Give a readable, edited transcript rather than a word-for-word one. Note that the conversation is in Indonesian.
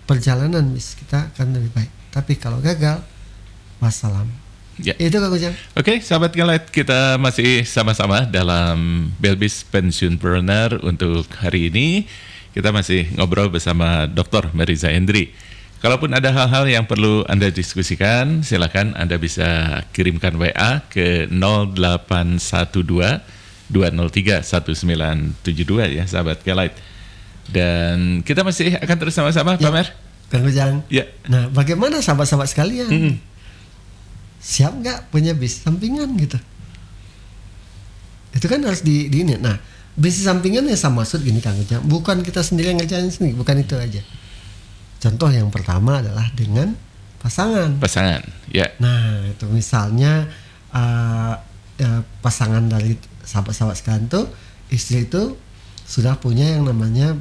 perjalanan bis kita akan lebih baik. Tapi kalau gagal, wassalam. Ya. Itu Kang Ujang. Oke, sahabat Ngelait, kita masih sama-sama dalam Belbis Pensiunpreneur untuk hari ini. Kita masih ngobrol bersama Dr. Mariza Hendri. Kalaupun ada hal-hal yang perlu Anda diskusikan, silakan Anda bisa kirimkan WA ke 0812 203 1972 ya, sahabat Ngelait. Dan kita masih akan terus sama-sama, Pak Mer. Kang Ujang. Ya. Nah, bagaimana sahabat-sahabat sekalian? Siap nggak punya bisnis sampingan gitu? Itu kan harus di ini. Nah, bisnis sampingan ya sama maksud gini Kang Ujang. Bukan kita sendiri yang ngerjain sendiri, bukan itu aja. Contoh yang pertama adalah dengan pasangan. Pasangan, ya. Nah, itu misalnya pasangan dari sahabat-sahabat sekalian tuh, istri itu sudah punya yang namanya